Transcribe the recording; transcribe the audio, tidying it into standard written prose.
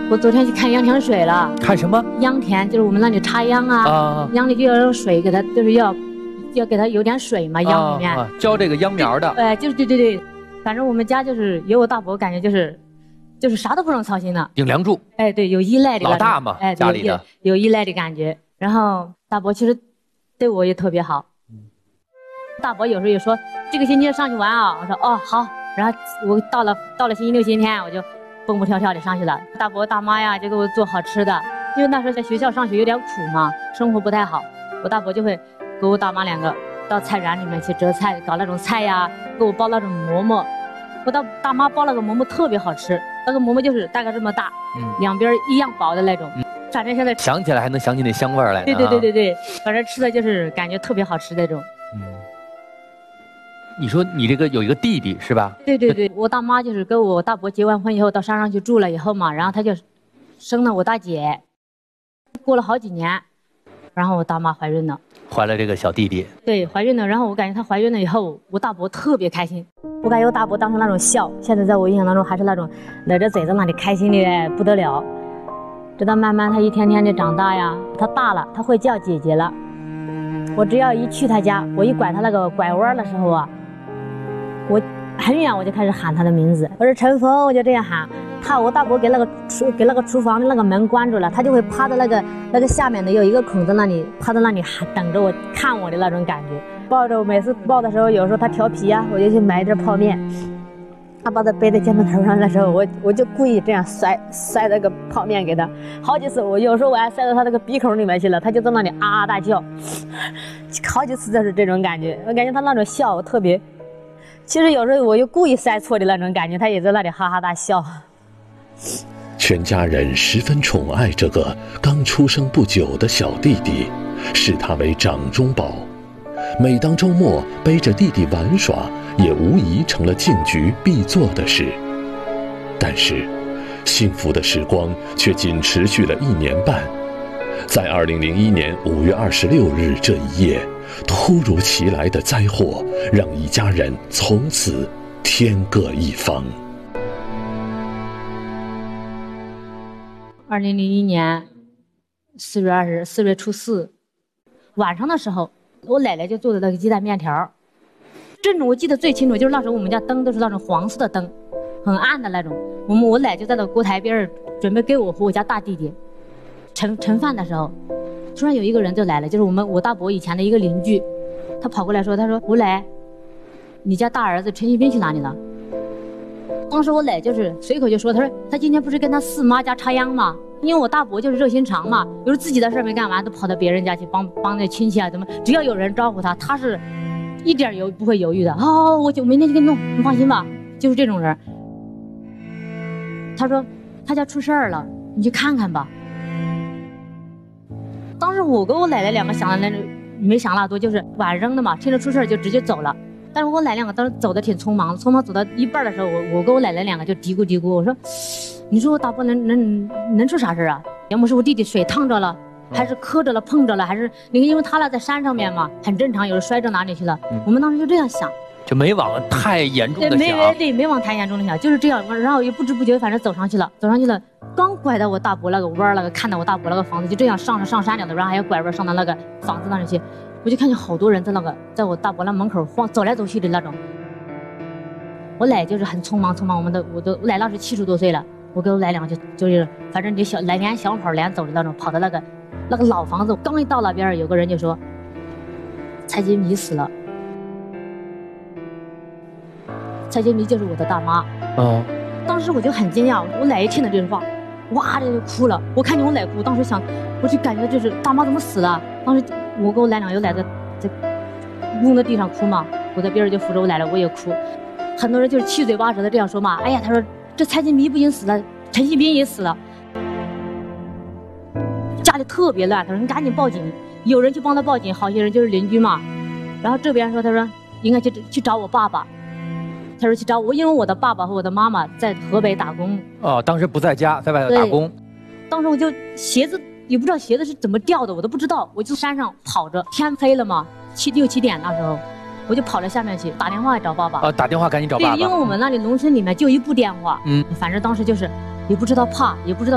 我昨天去看秧田水了。 看什么？ 秧田就是我们那里插秧啊，秧里就要用水给它，就是要给它有点水嘛，秧里面。 浇这个秧苗的。 就是对，反正我们家就是有我大伯，感觉就是啥都不用操心的， 顶梁柱。 对，有依赖的老大嘛，家里的有依赖的感觉。然后大伯其实对我也特别好。大伯有时候也说这个星期上去玩啊，我说哦好。然后我到了星期六星期天我就蹦蹦跳跳的上去了。大伯大妈呀就给我做好吃的，因为那时候在学校上学有点苦嘛，生活不太好，我大伯就会给我大妈两个到菜园里面去择菜，搞那种菜呀，给我包那种馍馍。我大妈包了个馍馍特别好吃，那个馍馍就是大概这么大，两边一样薄的那种。反正现在想起来还能想起那香味来。 对，反正吃的就是感觉特别好吃那种。 你说你这个有一个弟弟是吧？ 对，我大妈就是跟我大伯结完婚以后到山上去住了以后嘛，然后她就生了我大姐。过了好几年，然后我大妈怀孕了， 怀了这个小弟弟。 对，怀孕了。然后我感觉她怀孕了以后，我大伯特别开心。我感觉我大伯当时那种笑，现在在我印象当中还是那种咧着嘴在那里开心的不得了。直到慢慢他一天天的长大呀，他大了，他会叫姐姐了。我只要一去他家，我一拐他那个拐弯的时候啊，我很远我就开始喊他的名字，我说陈峰，我就这样喊。我大伯给那个厨房的那个门关住了，他就会趴在那个下面的有一个孔在那里，趴在那里等着我看我的那种感觉。抱着我，每次抱的时候，有时候他调皮啊，我就去买一点泡面。他把他背在肩膀头上的时候，我就故意这样塞那个泡面给他，好几次。有时候我还塞到他那个鼻孔里面去了，他就在那里啊啊大叫，好几次就是这种感觉。我感觉他那种笑我特别，其实有时候我又故意塞错的那种感觉，他也在那里哈哈大笑。 全家人十分宠爱这个刚出生不久的小弟弟，视他为掌中宝。每当周末背着弟弟玩耍，也无疑成了靖局必做的事。但是幸福的时光却仅持续了1年半。在2001年5月26日这一夜，突如其来的灾祸让一家人从此天各一方。 2001年4月初4晚上的时候，我奶奶就做的那个鸡蛋面条。这种我记得最清楚，就是那时候我们家灯都是那种黄色的灯，很暗的那种。我奶就在那锅台边准备给我和我家大弟弟盛饭的时候，突然有一个人就来了，就是我大伯以前的一个邻居。他跑过来说，他说吴奶，你家大儿子陈锡斌去哪里了？当时我奶就是随口就说，他说他今天不是跟他四妈家插秧吗？因为我大伯就是热心肠嘛，有时自己的事没干完都跑到别人家去帮那亲戚啊，怎么只要有人招呼他，他是一点不会犹豫的。我就明天就给你弄，你放心吧，就是这种人。他说他家出事儿了，你去看看吧。当时我跟我奶奶两个想的那种没想那多，就是晚扔的嘛，听着出事儿就直接走了。但是我奶两个当时走的挺匆忙走到一半的时候，我跟我奶奶两个就嘀咕，我说你说我大伯能出啥事啊？要么是我弟弟水烫着了，还是磕着了碰着了，还是你看因为他俩在山上面嘛，很正常，有时摔着哪里去了。我们当时就这样想， 就没往太严重的想。 没往太严重的想，就是这样。然后也不知不觉反正走上去了，刚拐到我大伯那个弯儿，看到我大伯那个房子，就这样上山了的，然后还要拐弯上到那个房子那里去。我就看见好多人在我大伯那门口走来走去的那种。我奶就是很匆忙，我奶那是70多岁了，我跟我奶两个就是反正就连小跑连走的那种，跑到那个老房子，刚一到那边有个人就说蔡金米死了。蔡金米就是我的大妈。当时我就很惊讶，我奶一听到这句话，哇就哭了。我看见我奶哭，当时想，我就感觉就是大妈怎么死了。当时我跟我奶两个奶在晕在地上哭嘛，我在边上就扶着我奶奶，我也哭。很多人就是七嘴八舌的这样说嘛，哎呀，他说这蔡金米不仅死了，陈锡斌也死了。家里特别乱，他说你赶紧报警。有人去帮他报警，好些人就是邻居嘛。然后这边说，他说应该去找我爸爸。他说去找我，因为我的爸爸和我的妈妈在河北打工。 当时不在家，在外头打工。 当时我就鞋子也不知道鞋子是怎么掉的，我都不知道。我就山上跑着，天黑了嘛，6、7点那时候，我就跑到下面去打电话找爸爸。 打电话赶紧找爸爸。 对，因为我们那里农村里面就一部电话。反正当时就是也不知道怕，也不知道